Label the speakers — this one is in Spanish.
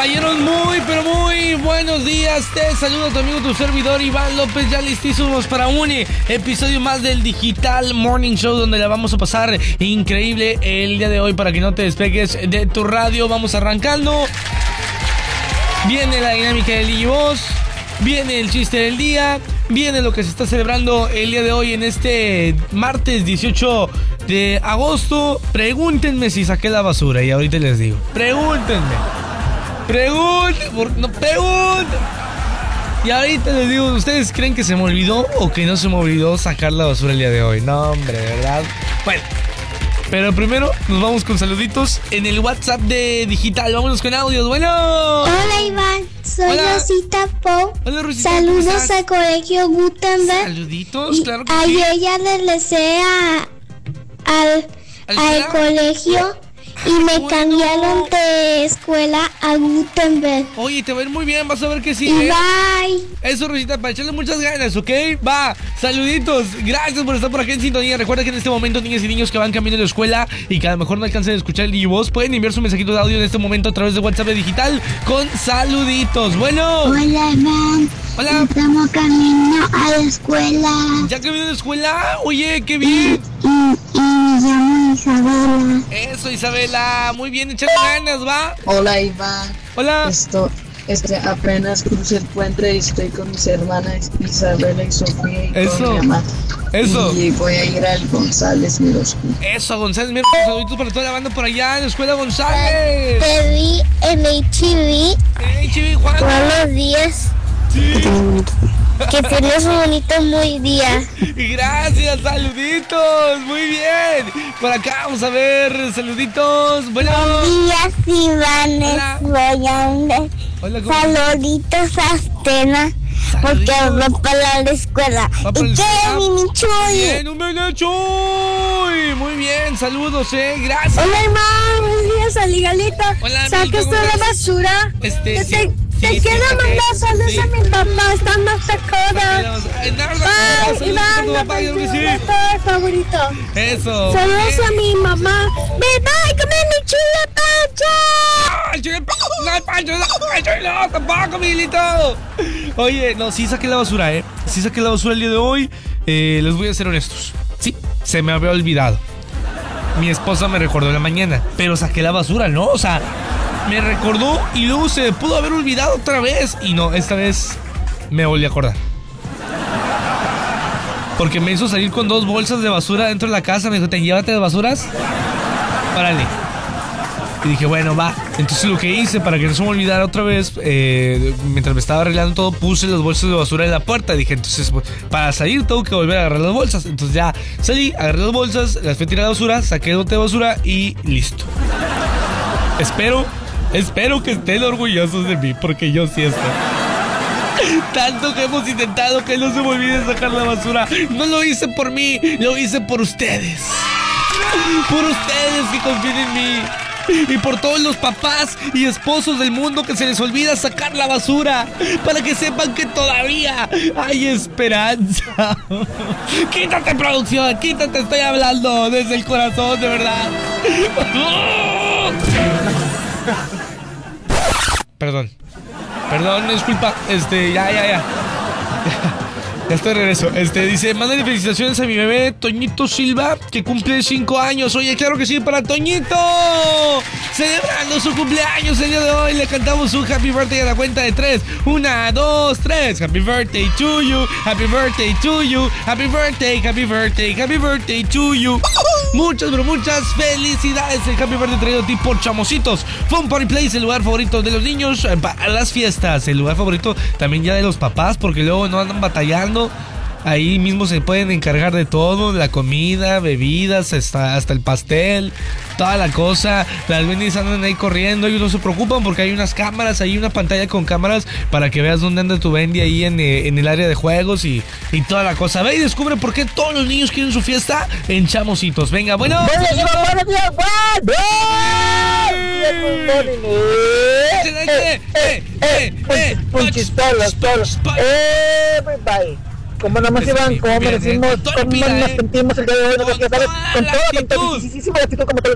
Speaker 1: caballeros, muy, pero muy buenos días. Te saludo tu amigo, tu servidor Iván López, ya listísimos para un episodio más del Digital Morning Show, donde la vamos a pasar increíble el día de hoy para que no te despegues de tu radio. Vamos arrancando. Viene la dinámica del DJ-Boss, viene el chiste del día, viene lo que se está celebrando el día de hoy en este martes 18 de agosto. Pregúntenme si saqué la basura y ahorita les digo. Pregúntenme. Y ahorita les digo, ¿ustedes creen que se me olvidó o que no se me olvidó sacar la basura el día de hoy? No, hombre, ¿verdad? Bueno, pero primero nos vamos con saluditos en el WhatsApp de Digital. Vámonos con audios. Bueno.
Speaker 2: Hola, Iván. Soy Rosita Pou.
Speaker 1: Hola, Rosita.
Speaker 2: Saludos al Colegio Gutenberg.
Speaker 1: Saluditos, claro que sí.
Speaker 2: Ayer ya regresé al colegio y me cambiaron de escuela a Gutenberg.
Speaker 1: Oye, te va a ir muy bien, vas a ver que sí.
Speaker 2: Y bye.
Speaker 1: Eso, Rosita, para echarle muchas ganas, ¿ok? Va, saluditos. Gracias por estar por aquí en sintonía. Recuerda que en este momento niñas y niños que van camino a la escuela y que a lo mejor no alcancen a escuchar el DJ-Boss pueden enviar su mensajito de audio en este momento a través de WhatsApp de Digital con saluditos. Bueno.
Speaker 2: Hola, Iván.
Speaker 1: Hola.
Speaker 2: Estamos camino a la escuela.
Speaker 1: ¿Ya camino a la escuela? Oye, qué bien.
Speaker 2: Y me llamo Isabela.
Speaker 1: Eso, Isabela. Muy bien, echando ganas, ¿va?
Speaker 3: Hola, Iván.
Speaker 1: Hola.
Speaker 3: Apenas crucé el puente y estoy con mis hermanas Isabela y Sofía y
Speaker 1: Eso.
Speaker 3: con mi mamá.
Speaker 1: Eso.
Speaker 3: Y voy a ir al González Miroscu.
Speaker 1: Eso, González, mira, saluditos para toda la banda por allá en la escuela González.
Speaker 2: Te vi en HB
Speaker 1: Hey, Chivi, Juan.
Speaker 2: todos los días.
Speaker 1: Sí.
Speaker 2: Que tengas un bonito muy día.
Speaker 1: Gracias, saluditos, muy bien. Por acá vamos a ver, saluditos. Bueno.
Speaker 2: Buenos días, Iván.
Speaker 1: Hola, ¿cómo?
Speaker 2: Saluditos a Astena, porque va para la escuela.
Speaker 1: Va para la
Speaker 2: ¿Y qué,
Speaker 1: escuela.
Speaker 2: mi Chuy?
Speaker 1: Bien, un Chuy. Muy bien, saludos, gracias.
Speaker 2: Hola, Iván. Buenos días, Aligalito.
Speaker 1: Hola,
Speaker 2: ¿Sacas
Speaker 1: Milka, ¿cómo
Speaker 2: toda la
Speaker 1: estás?
Speaker 2: basura? Te quiero mandar saludos a mi papá. Está más sacada. Bye, Iván. No te olvides todo favorito.
Speaker 1: Eso.
Speaker 2: Saludos a mi mamá. Bye, come mi chile pancha.
Speaker 1: ¡Ay, chile pancho! ¡No, pancho! ¡No, tampoco, Miguelito! Oye, no, sí saqué la basura, Sí saqué la basura el día de hoy. Les voy a ser honestos. Sí, se me había olvidado. Mi esposa me recordó en la mañana, pero saqué la basura, ¿no? O sea, me recordó y luego se pudo haber olvidado otra vez. Y no, esta vez me volví a acordar. Porque me hizo salir con 2 bolsas de basura dentro de la casa. Me dijo, llévate de basuras. Párale. Y dije, bueno, va. Entonces lo que hice para que no se me olvidara otra vez, mientras me estaba arreglando todo, puse las bolsas de basura en la puerta. Dije, entonces, para salir tengo que volver a agarrar las bolsas. Entonces ya salí, agarré las bolsas, las fui a tirar a la basura, saqué el bote de basura y listo. Espero que estén orgullosos de mí, porque yo sí estoy. Tanto que hemos intentado que no se me olvide sacar la basura. No lo hice por mí, lo hice por ustedes. Por ustedes que confíen en mí. Y por todos los papás y esposos del mundo que se les olvida sacar la basura, para que sepan que todavía hay esperanza. Quítate, producción, quítate, estoy hablando desde el corazón, de verdad. Perdón, disculpa, ya estoy de regreso. Dice, mándale felicitaciones a mi bebé Toñito Silva, que cumple 5 años. Oye, claro que sí, para Toñito, celebrando su cumpleaños el día de hoy. Le cantamos un happy birthday a la cuenta de 3. 1, 2, 3. Happy birthday to you, happy birthday to you, happy birthday, happy birthday, happy birthday to you. Muchas, pero muchas felicidades. El happy birthday traído a ti por Chamositos Fun Party Place, el lugar favorito de los niños para las fiestas. El lugar favorito también ya de los papás, porque luego no andan batallando. Ahí mismo se pueden encargar de todo, la comida, bebidas, hasta el pastel, toda la cosa. Las bendis andan ahí corriendo, ellos no se preocupan porque hay unas cámaras, hay una pantalla con cámaras para que veas dónde anda tu bendy ahí en el área de juegos y toda la cosa. Ve y descubre por qué todos los niños quieren su fiesta en Chamositos. Venga, bueno.
Speaker 4: Everybody. Como nada más Iván, como merecimos, como nos sentimos el día de hoy, con toda la actitud, como te lo